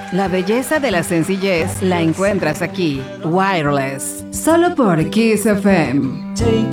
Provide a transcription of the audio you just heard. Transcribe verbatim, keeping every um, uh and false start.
La belleza de la sencillez la encuentras aquí. Wireless. Solo por Kiss F M.